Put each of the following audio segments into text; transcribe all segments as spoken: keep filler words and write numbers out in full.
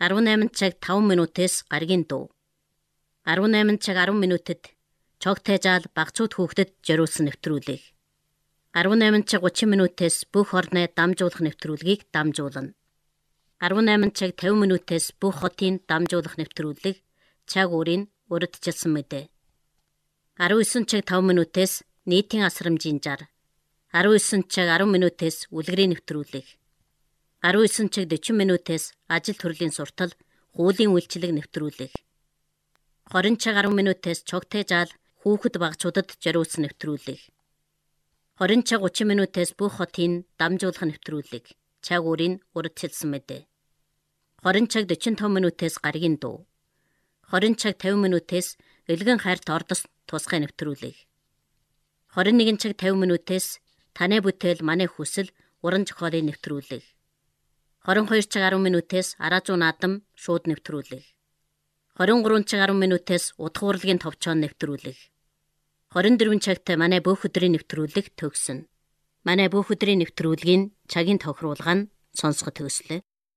арван найман цаг таван минутээс гаригийн дуу. арван найман цаг арван минутэд чогтой жаал багцууд хүүхдэд зориулсан нэвтрүүлэг. арван найман цаг гучин минутээс бүх орны дамжуулах нэвтрүүлгийг дамжуулна. арван найман цаг тавин минутээс бүх хотын дамжуулах нэвтрүүлэг цаг уурын урьдчилсан мэдээ. арван есөн цаг таван минутээс нийтийн асрамжийн жар. арван есөн цаг арван минутээс үлгэрийн нэвтрүүлэг. арван есөн цаг дөрвөн минутээс ажил төрлийн суртал, хуулийн үйлчлэг нэвтрүүлэг. хорин цаг арван минутээс чогтой жаал хүүхэд багцуудад зориулсан нэвтрүүлэг. хорин цаг гучин минутээс бүх хотын дамжуулах нэвтрүүлэг. Цаг уурын урьдчилсан мэдээ. хорин цаг дөрвөн таван минутээс гаригийн дуу. хорин цаг тавин минутээс элгэн хайрт ордос тусгай нэвтрүүлэг. хорин нэгэн цаг тавин минутээс таны бүтээл манай хүсэл уран зохиолын нэвтрүүлэг. хорин хоёр цаг арван минутээс араазуу наадам шууд нэвтрүүлэг. хорин гурван цаг арван минутээс удах урлагийн товчоон нэвтрүүлэг. хорин дөрвөн цагт манай бүх өдрийн нэвтрүүлэг төгснө. Манай бүх өдрийн нэвтрүүлгийн цагийн тохируулга нь сонсгох төгслөө.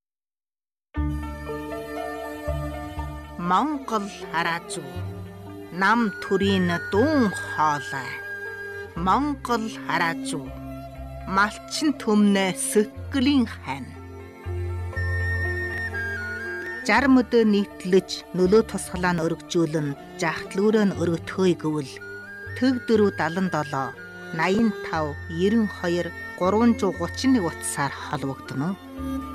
Монгол араазуу нам төрийн дуун хоолой. Монгол араазуу малчин төмнө сөккөлийн хань. Жарм өдөө нийтлэж нөлөө тусгалаа нь өргөжүүлэн жахтлүүрээ нь өргөтхөөй гэвэл төг дөрөв далан долоо наян тав ерөн хоёр гурван зуун гучин нэг утсаар холбогдно.